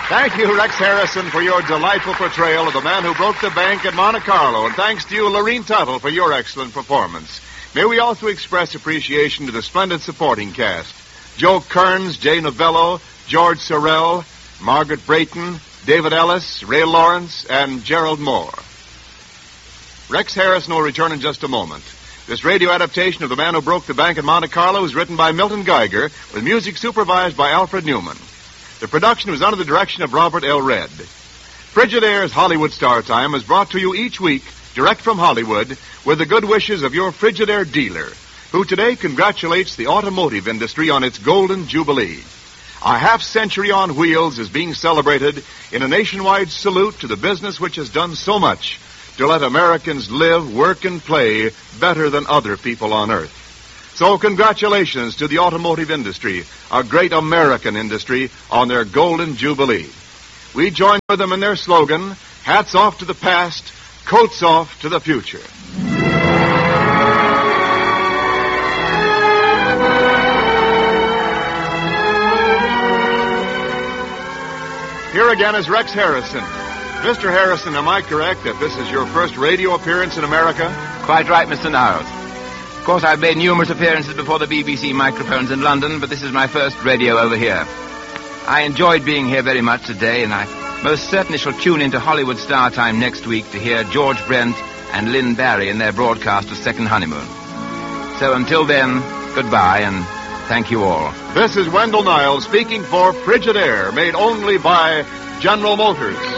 Thank you, Rex Harrison, for your delightful portrayal of the man who broke the bank at Monte Carlo. And thanks to you, Lorene Tuttle, for your excellent performance. May we also express appreciation to the splendid supporting cast. Joe Kearns, Jay Novello, George Sorrell, Margaret Brayton, David Ellis, Ray Lawrence, and Gerald Moore. Rex Harrison will return in just a moment. This radio adaptation of The Man Who Broke the Bank at Monte Carlo is written by Milton Geiger, with music supervised by Alfred Newman. The production was under the direction of Robert L. Redd. Frigidaire's Hollywood Star Time is brought to you each week, direct from Hollywood, with the good wishes of your Frigidaire dealer, who today congratulates the automotive industry on its golden jubilee. A half-century on wheels is being celebrated in a nationwide salute to the business which has done so much to let Americans live, work, and play better than other people on earth. So congratulations to the automotive industry, a great American industry, on their golden jubilee. We join with them in their slogan, hats off to the past, coats off to the future. Here again is Rex Harrison. Mr. Harrison, am I correct that this is your first radio appearance in America? Quite right, Mr. Niles. Of course, I've made numerous appearances before the BBC microphones in London, but this is my first radio over here. I enjoyed being here very much today, and I most certainly shall tune into Hollywood Star Time next week to hear George Brent and Lynn Barry in their broadcast of Second Honeymoon. So until then, goodbye, and thank you all. This is Wendell Niles speaking for Frigidaire, made only by General Motors.